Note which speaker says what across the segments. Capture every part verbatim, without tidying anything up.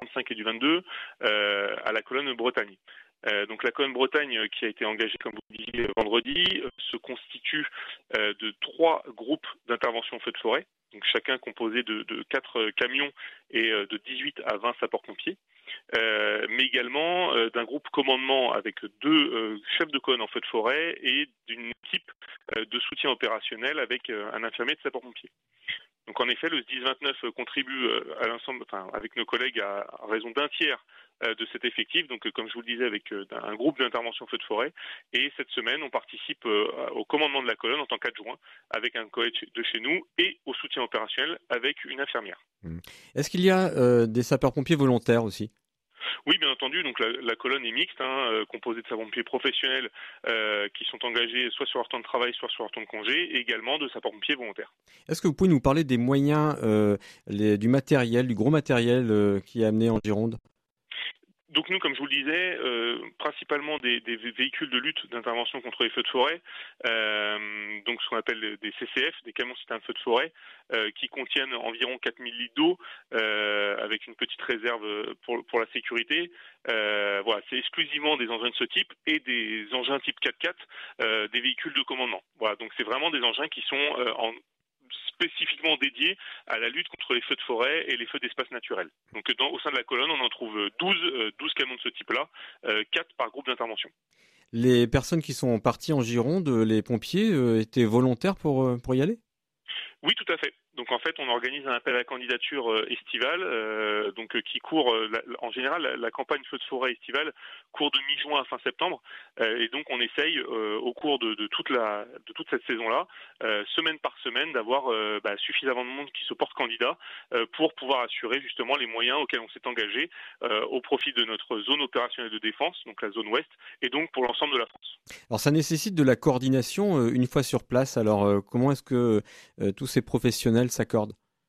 Speaker 1: vingt-cinq et du vingt-deux euh, à la colonne Bretagne. Euh, donc la colonne Bretagne euh, qui a été engagée, comme vous le disiez, vendredi, euh, se constitue euh, de trois groupes d'intervention feu de forêt, donc chacun composé de, de quatre euh, camions et euh, de dix-huit à vingt sapeurs-pompiers, euh, mais également euh, d'un groupe commandement avec deux euh, chefs de colonne en feu de forêt et d'une équipe euh, de soutien opérationnel avec euh, un infirmier de sapeurs-pompiers. Donc en effet, le S D I S vingt-neuf contribue à l'ensemble, enfin, avec nos collègues à, à raison d'un tiers de cet effectif, donc comme je vous le disais, avec un groupe d'intervention feu de forêt. Et cette semaine, on participe au commandement de la colonne en tant qu'adjoint avec un collègue de chez nous et au soutien opérationnel avec une infirmière.
Speaker 2: Est-ce qu'il y a euh, des sapeurs-pompiers volontaires aussi ?
Speaker 1: Oui, bien entendu. Donc la, la colonne est mixte, hein, euh, composée de sapeurs-pompiers professionnels euh, qui sont engagés soit sur leur temps de travail, soit sur leur temps de congé, et également de sapeurs-pompiers volontaires.
Speaker 2: Est-ce que vous pouvez nous parler des moyens, euh, les, du matériel, du gros matériel euh, qui est amené en Gironde ?
Speaker 1: Donc nous, comme je vous le disais, euh, principalement des, des véhicules de lutte d'intervention contre les feux de forêt, euh, donc ce qu'on appelle des C C F, des camions citernes feux de forêt, euh, qui contiennent environ quatre mille litres d'eau, euh, avec une petite réserve pour, pour la sécurité. Euh, voilà, c'est exclusivement des engins de ce type et des engins type quatre-quatre, euh, des véhicules de commandement. Voilà, donc c'est vraiment des engins qui sont euh, en spécifiquement dédiés à la lutte contre les feux de forêt et les feux d'espace naturel. Donc dans, au sein de la colonne, on en trouve douze, euh, douze camions de ce type-là, euh, quatre par groupe d'intervention.
Speaker 2: Les personnes qui sont parties en Gironde, les pompiers, euh, étaient volontaires pour, euh, pour y aller ?
Speaker 1: Oui, tout à fait. Donc en fait, on organise un appel à candidature euh, estivale, euh, donc euh, qui court euh, la, en général la, la campagne feu de forêt estivale court de mi-juin à fin septembre, euh, et donc on essaye euh, au cours de, de toute la de toute cette saison-là, euh, semaine par semaine, d'avoir euh, bah, suffisamment de monde qui se porte candidat euh, pour pouvoir assurer justement les moyens auxquels on s'est engagé euh, au profit de notre zone opérationnelle de défense, donc la zone ouest, et donc pour l'ensemble de la France.
Speaker 2: Alors ça nécessite de la coordination euh, une fois sur place. Alors euh, comment est-ce que euh, tous ces professionnels s'accordent ?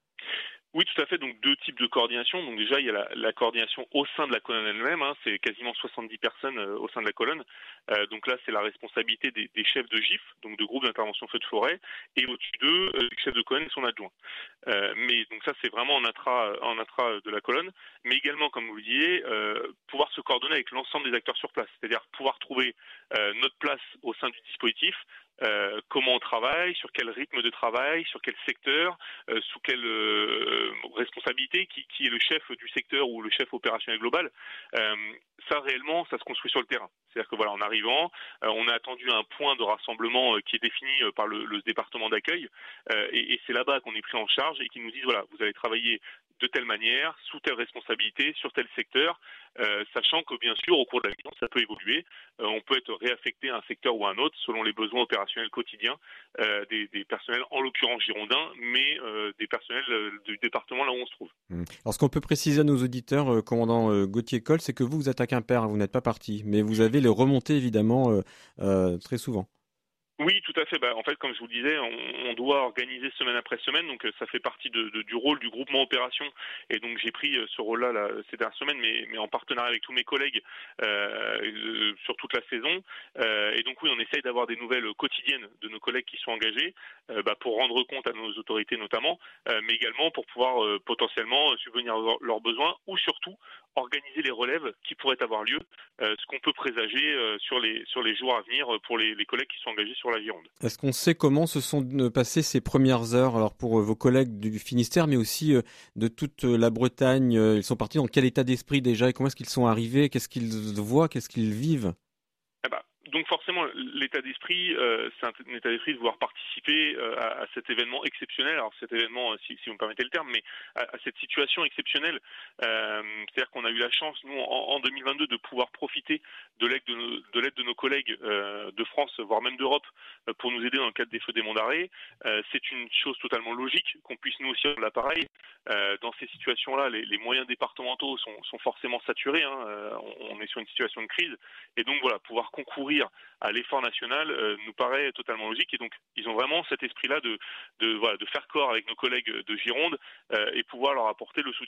Speaker 1: Oui, tout à fait. Donc deux types de coordination. Donc déjà, il y a la, la coordination au sein de la colonne elle-même. Hein. C'est quasiment soixante-dix personnes euh, au sein de la colonne. Euh, donc là, c'est la responsabilité des, des chefs de G I F, donc de groupe d'intervention feu de forêt, et au-dessus d'eux, euh, le chef de colonne et son adjoint. Euh, mais donc ça, c'est vraiment en intra, en intra de la colonne. Mais également, comme vous le disiez, euh, pouvoir se coordonner avec l'ensemble des acteurs sur place. C'est-à-dire pouvoir trouver euh, notre place au sein du dispositif. Euh, comment on travaille, sur quel rythme de travail, sur quel secteur, euh, sous quelle euh, responsabilité, qui, qui est le chef du secteur ou le chef opérationnel global. Euh, ça réellement, ça se construit sur le terrain. C'est-à-dire que voilà, en arrivant, euh, on a attendu un point de rassemblement euh, qui est défini euh, par le, le département d'accueil, euh, et, et c'est là-bas qu'on est pris en charge et qu'ils nous disent voilà, vous allez travailler de telle manière, sous telle responsabilité, sur tel secteur, euh, sachant que bien sûr au cours de la mission ça peut évoluer, euh, on peut être réaffecté à un secteur ou à un autre selon les besoins opérationnels quotidiens euh, des, des personnels, en l'occurrence girondins, mais euh, des personnels euh, du département là où on se trouve.
Speaker 2: Alors ce qu'on peut préciser à nos auditeurs, euh, commandant euh, Gauthier Coll, c'est que vous, vous êtes à Quimper, hein, vous n'êtes pas parti, mais vous avez les remontées évidemment euh, euh, très souvent.
Speaker 1: Oui, tout à fait. Bah, en fait, comme je vous le disais, on, on doit organiser semaine après semaine, donc ça fait partie de, de, du rôle du groupement opération. Et donc j'ai pris ce rôle-là là, ces dernières semaines, mais, mais en partenariat avec tous mes collègues euh, sur toute la saison. Euh, et donc oui, on essaye d'avoir des nouvelles quotidiennes de nos collègues qui sont engagés, euh, bah, pour rendre compte à nos autorités notamment, euh, mais également pour pouvoir euh, potentiellement subvenir à leurs besoins, ou surtout organiser les relèves qui pourraient avoir lieu, euh, ce qu'on peut présager euh, sur les sur les jours à venir pour les, les collègues qui sont engagés sur la Gironde.
Speaker 2: Est-ce qu'on sait comment se sont passées ces premières heures, alors pour vos collègues du Finistère, mais aussi de toute la Bretagne? Ils sont partis dans quel état d'esprit déjà et comment est-ce qu'ils sont arrivés? Qu'est-ce qu'ils voient? Qu'est-ce qu'ils vivent?
Speaker 1: Ah bah, donc forcément, l'état d'esprit, euh, c'est un, un état d'esprit de vouloir participer euh, à, à cet événement exceptionnel. Alors cet événement, si, si vous me permettez le terme, mais à, à cette situation exceptionnelle. Euh, c'est-à-dire qu'on a eu la chance, nous, en, en deux mille vingt-deux, de pouvoir profiter de l'aide de nos, de, l'aide de nos collègues euh, de France, voire même d'Europe, euh, pour nous aider dans le cadre des feux des monts d'arrêt. Euh, c'est une chose totalement logique qu'on puisse nous aussi avoir l'appareil. Euh, dans ces situations-là, les, les moyens départementaux sont, sont forcément saturés. Hein. Euh, on, on est sur une situation de crise. Et donc voilà, pouvoir concourir à l'effort national euh, nous paraît totalement logique. Et donc ils ont vraiment cet esprit-là de, de, voilà, de faire corps avec nos collègues de Gironde euh, et pouvoir leur apporter le soutien.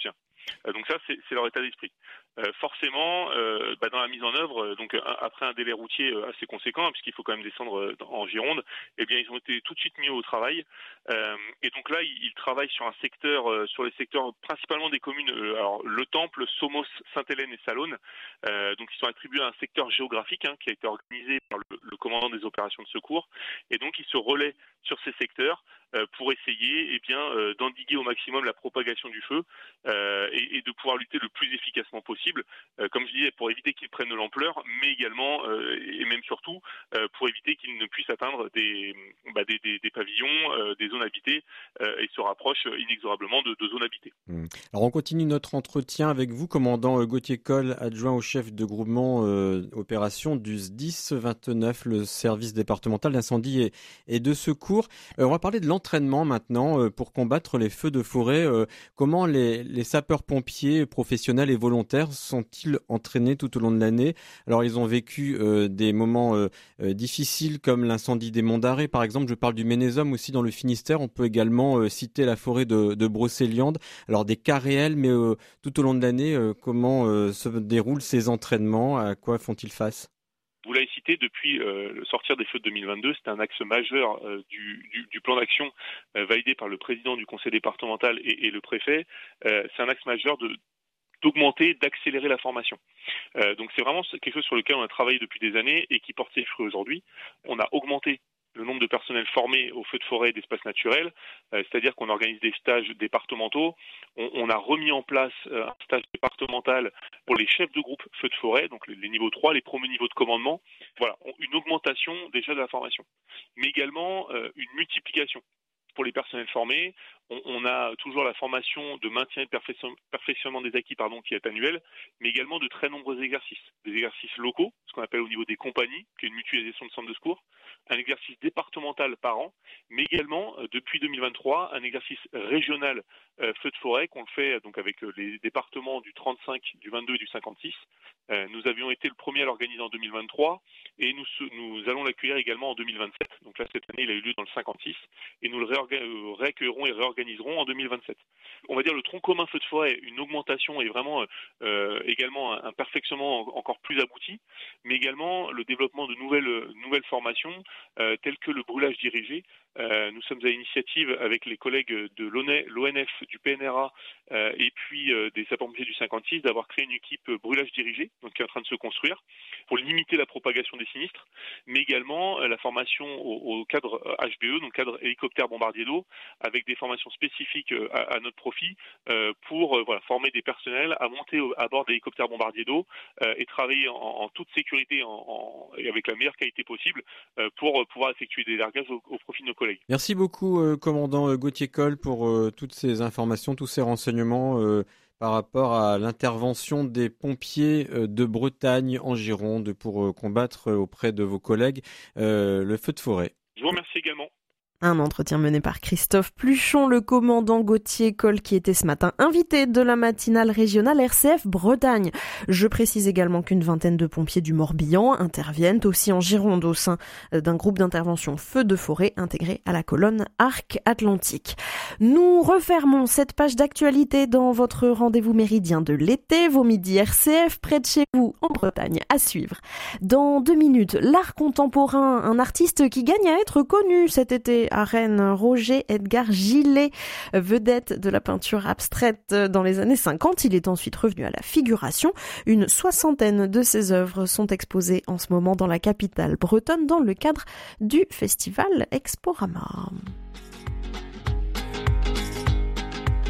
Speaker 1: Euh, donc ça, c'est, c'est leur état d'esprit. Euh, forcément, euh, bah, dans la mise en œuvre, euh, donc un, après un délai routier euh, assez conséquent, hein, puisqu'il faut quand même descendre euh, en Gironde, eh bien ils ont été tout de suite mis au travail. Euh, et donc là, ils, ils travaillent sur un secteur, euh, sur les secteurs principalement des communes, euh, alors Le Temple, Somos, Sainte-Hélène et Salonne. Euh, donc ils sont attribués à un secteur géographique hein, qui a été organisé par le, le commandant des opérations de secours. Et donc ils se relaient sur ces secteurs euh, pour essayer, eh bien, euh, d'endiguer au maximum la propagation du feu euh, et, et de pouvoir lutter le plus efficacement possible, euh, comme je disais, pour éviter qu'ils prennent de l'ampleur, mais également euh, et même surtout euh, pour éviter qu'ils ne puissent atteindre des, bah, des, des, des pavillons, euh, des zones habitées euh, et se rapprochent inexorablement de, de zones habitées.
Speaker 2: Mmh. Alors on continue notre entretien avec vous, commandant Gauthier Coll, adjoint au chef de groupement euh, opération du S D I S vingt-neuf, le service départemental d'incendie et, et de secours. Euh, on va parler de l'entraînement maintenant euh, pour combattre les feux de forêt. Euh, comment les, les sapeurs-pompiers professionnels et volontaires sont-ils entraînés tout au long de l'année? Alors ils ont vécu euh, des moments euh, euh, difficiles comme l'incendie des Monts d'Arrée par exemple. Je parle du Ménézum aussi dans le Finistère. On peut également euh, citer la forêt de, de Brocéliande. Alors des cas réels, mais euh, tout au long de l'année, euh, comment euh, se déroulent ces entraînements? À quoi font-ils face?
Speaker 1: Vous l'avez cité, depuis euh, le sortir des feux de deux mille vingt-deux, c'était un axe majeur euh, du, du, du plan d'action euh, validé par le président du conseil départemental et, et le préfet. Euh, c'est un axe majeur de d'augmenter, d'accélérer la formation. Euh, donc c'est vraiment quelque chose sur lequel on a travaillé depuis des années et qui porte ses fruits aujourd'hui. On a augmenté le nombre de personnels formés aux feux de forêt et d'espaces naturels, euh, c'est-à-dire qu'on organise des stages départementaux. On, on a remis en place euh, un stage départemental pour les chefs de groupe feux de forêt, donc les, les niveaux trois, les premiers niveaux de commandement. Voilà, une augmentation déjà de la formation, mais également euh, une multiplication. Pour les personnels formés, on, on a toujours la formation de maintien et de perfection, perfectionnement des acquis pardon, qui est annuelle, mais également de très nombreux exercices. Des exercices locaux, ce qu'on appelle au niveau des compagnies, qui est une mutualisation de centres de secours, un exercice départemental par an, mais également, euh, depuis deux mille vingt-trois, un exercice régional euh, feu de forêt qu'on le fait donc avec euh, les départements du trente-cinq, du vingt-deux et du cinquante-six. Euh, nous avions été le premier à l'organiser en deux mille vingt-trois et nous, nous allons l'accueillir également en deux mille vingt-sept. Donc là, cette année, il a eu lieu dans le cinquante-six et nous le réorga- réaccueillerons et réorganiserons en deux mille vingt-sept. On va dire le tronc commun feu de forêt, une augmentation et vraiment euh, également un, un perfectionnement encore plus abouti, mais également le développement de nouvelles, nouvelles formations euh, telles que le brûlage dirigé. Euh, nous sommes à l'initiative avec les collègues de l'O N F, du P N R A euh, et puis euh, des sapeurs-pompiers du cinquante-six d'avoir créé une équipe brûlage dirigé, donc qui est en train de se construire, pour limiter la propagation des sinistres, mais également euh, la formation au, au cadre H B E, donc cadre hélicoptère bombardier d'eau, avec des formations spécifiques euh, à, à notre profit euh, pour euh, voilà, former des personnels à monter au, à bord des hélicoptères bombardiers d'eau euh, et travailler en, en toute sécurité en, en, et avec la meilleure qualité possible euh, pour euh, pouvoir effectuer des largages au, au profit de nos collègues.
Speaker 2: Merci beaucoup, euh, commandant Gauthier Coll, pour euh, toutes ces informations, tous ces renseignements euh, par rapport à l'intervention des pompiers euh, de Bretagne en Gironde pour euh, combattre euh, auprès de vos collègues euh, le feu de forêt.
Speaker 1: Je vous remercie également.
Speaker 3: Un entretien mené par Christophe Pluchon, le commandant Gauthier Coll, qui était ce matin invité de la matinale régionale R C F Bretagne. Je précise également qu'une vingtaine de pompiers du Morbihan interviennent aussi en Gironde au sein d'un groupe d'intervention feu de forêt intégré à la colonne Arc Atlantique. Nous refermons cette page d'actualité dans votre rendez-vous méridien de l'été, vos midis R C F près de chez vous en Bretagne à suivre. Dans deux minutes, l'art contemporain, un artiste qui gagne à être connu cet été à Rennes, Roger Edgar Gillet, vedette de la peinture abstraite dans les années cinquante. Il est ensuite revenu à la figuration. Une soixantaine de ses œuvres sont exposées en ce moment dans la capitale bretonne dans le cadre du festival Exporama.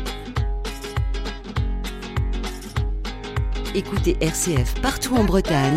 Speaker 4: Écoutez R C F partout en Bretagne